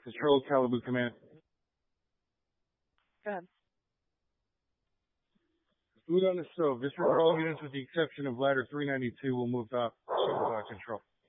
Control Calibu Command. Go ahead. Food on the stove. Disregard all units with the exception of ladder 392 will move to control.